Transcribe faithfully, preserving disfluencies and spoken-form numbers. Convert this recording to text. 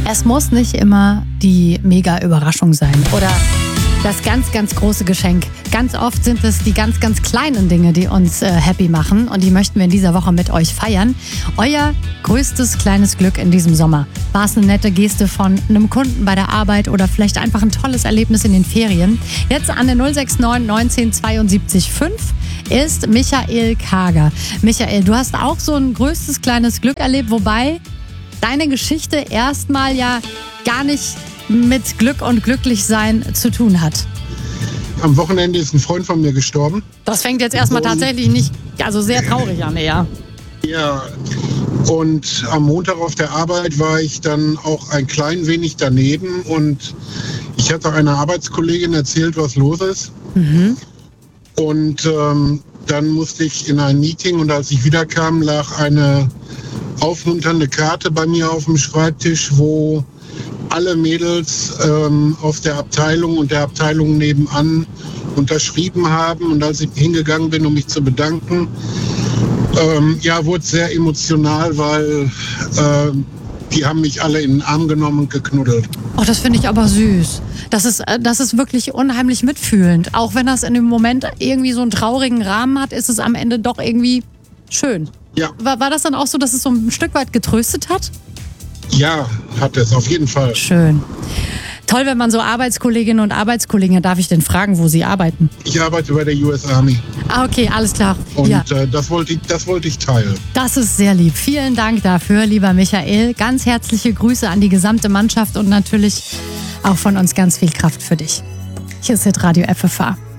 Es muss nicht immer die Mega-Überraschung sein oder das ganz, ganz große Geschenk. Ganz oft sind es die ganz, ganz kleinen Dinge, die uns äh, happy machen und die möchten wir in dieser Woche mit euch feiern. Euer größtes kleines Glück in diesem Sommer. War es eine nette Geste von einem Kunden bei der Arbeit oder vielleicht einfach ein tolles Erlebnis in den Ferien? Jetzt an der null sechs neun neunzehn zweiundsiebzig fünf ist Michael Kager. Michael, du hast auch so ein größtes kleines Glück erlebt, wobei deine Geschichte erstmal ja gar nicht mit Glück und Glücklichsein zu tun hat. Am Wochenende ist ein Freund von mir gestorben. Das fängt jetzt erstmal tatsächlich nicht, also sehr traurig an, ja. Ja, und am Montag auf der Arbeit war ich dann auch ein klein wenig daneben und ich hatte einer Arbeitskollegin erzählt, was los ist. Mhm. Und ähm, dann musste ich in ein Meeting und als ich wiederkam, lag eine aufmunternde Karte bei mir auf dem Schreibtisch, wo alle Mädels ähm, aus der Abteilung und der Abteilung nebenan unterschrieben haben. Und als ich hingegangen bin, um mich zu bedanken, ähm, ja, wurde es sehr emotional, weil äh, die haben mich alle in den Arm genommen und geknuddelt. Oh, das finde ich aber süß. Das ist, das ist wirklich unheimlich mitfühlend. Auch wenn das in dem Moment irgendwie so einen traurigen Rahmen hat, ist es am Ende doch irgendwie schön. Ja. War, war das dann auch so, dass es so ein Stück weit getröstet hat? Ja, hat es, auf jeden Fall. Schön. Toll, wenn man so Arbeitskolleginnen und Arbeitskollegen, darf ich denn fragen, wo sie arbeiten? Ich arbeite bei der U S Army. Ah, okay, alles klar. Und ja. äh, das, wollte ich, das wollte ich teilen. Das ist sehr lieb. Vielen Dank dafür, lieber Michael. Ganz herzliche Grüße an die gesamte Mannschaft und natürlich auch von uns ganz viel Kraft für dich. Hier ist Hitradio F F A.